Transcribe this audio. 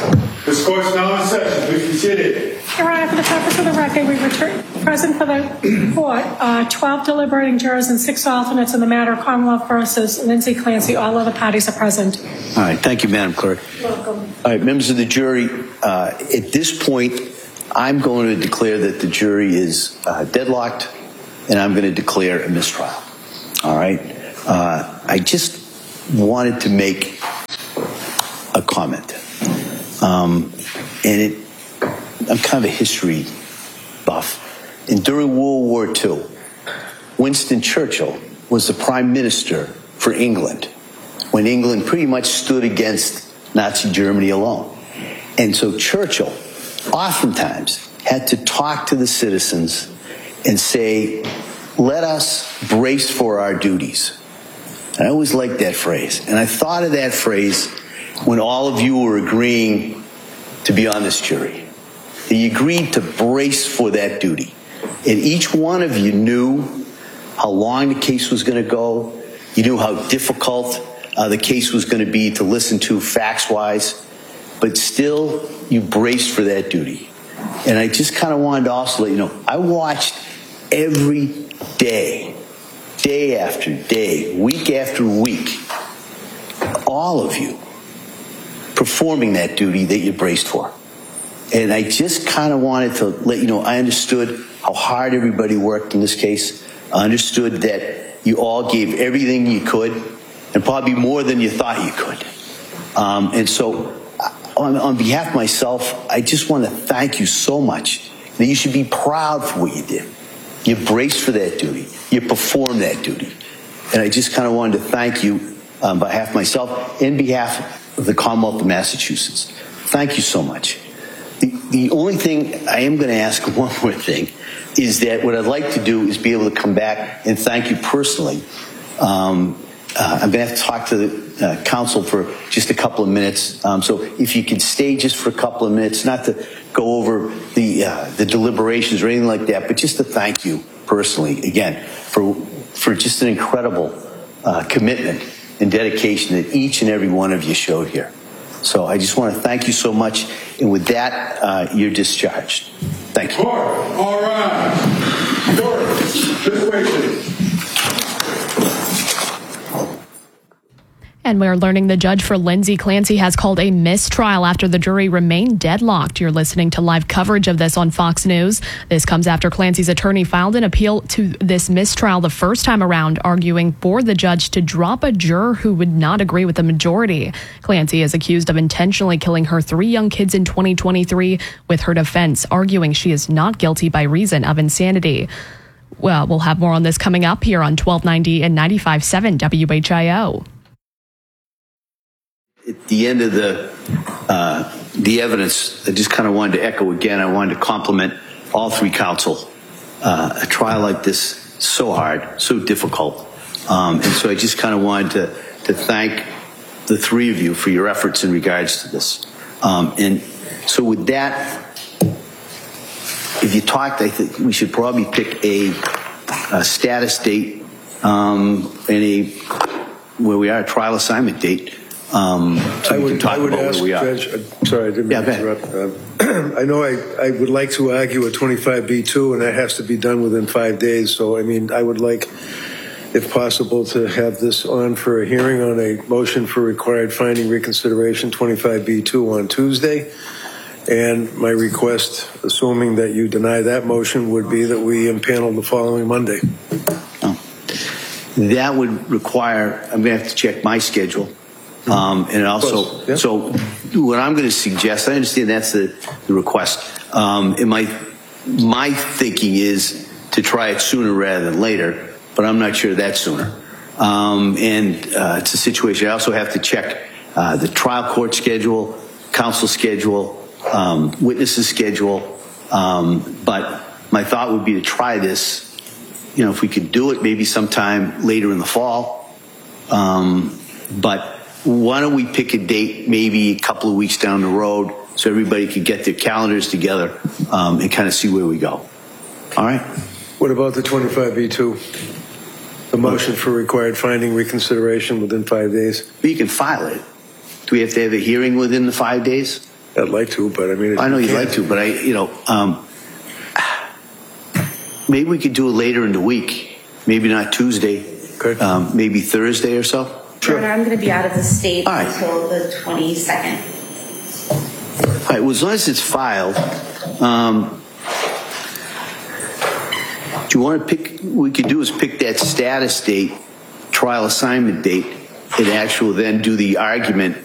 This court's now in session. Please be seated. Your Honor, for the purpose of the record, we return present for the court 12 deliberating jurors and 6 alternates in the matter of Commonwealth versus Lindsay Clancy. All other parties are present. All right. Thank you, Madam Clerk. You're welcome. All right, members of the jury, at this point, I'm going to declare that the jury is deadlocked, and I'm going to declare a mistrial. All right. I just wanted to make a comment. I'm kind of a history buff. And during World War II, Winston Churchill was the Prime Minister for England when England pretty much stood against Nazi Germany alone. And so Churchill oftentimes had to talk to the citizens and say, let us brace for our duties. And I always liked that phrase. And I thought of that phrase when all of you were agreeing to be on this jury. You agreed to brace for that duty. And each one of you knew how long the case was going to go. You knew how difficult the case was going to be to listen to facts-wise. But still, you braced for that duty. And I just kind of wanted to also let you know, I watched every day, day after day, week after week, all of you performing that duty that you braced for. And I just kind of wanted to let you know, I understood how hard everybody worked in this case. I understood that you all gave everything you could, and probably more than you thought you could. And so, on behalf of myself, I just want to thank you so much. That you should be proud for what you did. You braced for that duty. You performed that duty. And I just kind of wanted to thank you on behalf of myself and behalf of the Commonwealth of Massachusetts. Thank you so much. The only thing I am going to ask, one more thing, is that what I'd like to do is be able to come back and thank you personally. I'm going to have to talk to the council for just a couple of minutes. So if you could stay just for a couple of minutes, not to go over the deliberations or anything like that, but just to thank you personally, again, for just an incredible commitment and dedication that each and every one of you showed here. So I just want to thank you so much. And with that, you're discharged. Thank you. Court, all right. Court, this way, please. And we're learning the judge for Lindsay Clancy has called a mistrial after the jury remained deadlocked. You're listening to live coverage of this on Fox News. This comes after Clancy's attorney filed an appeal to this mistrial the first time around, arguing for the judge to drop a juror who would not agree with the majority. Clancy is accused of intentionally killing her 3 young kids in 2023, with her defense arguing she is not guilty by reason of insanity. Well, we'll have more on this coming up here on 1290 and 95.7 WHIO. At the end of the evidence, I just kind of wanted to echo again, I wanted to compliment all 3 counsel. A trial like this, so hard, so difficult. And so I just kind of wanted to thank the 3 of you for your efforts in regards to this. And so with that, if you talked, I think we should probably pick a status date and where we are, a trial assignment date. So I would ask, Judge, sorry, I didn't mean to interrupt. I know I would like to argue a 25B2, and that has to be done within 5 days. So, I mean, I would like, if possible, to have this on for a hearing on a motion for required finding reconsideration 25B2 on Tuesday. And my request, assuming that you deny that motion, would be that we impanel the following Monday. That would require, I'm going to have to check my schedule. And also, yeah. So what I'm going to suggest, I understand that's the request. And my thinking is to try it sooner rather than later, but I'm not sure that's sooner. And it's a situation. I also have to check the trial court schedule, counsel schedule, witnesses schedule. But my thought would be to try this, if we could do it maybe sometime later in the fall. But why don't we pick a date maybe a couple of weeks down the road so everybody could get their calendars together and kind of see where we go. All right? What about the 25B2? The motion for required finding reconsideration within 5 days? You can file it. Do we have to have a hearing within the 5 days? I'd like to, but I mean, I know you'd like to, but maybe we could do it later in the week. Maybe not Tuesday. Okay. Maybe Thursday or so. Sure. I'm going to be out of the state All right. until the 22nd. All right. Well, as long as it's filed, do you want to pick? What we could do is pick that status date, trial assignment date, and actually then do the argument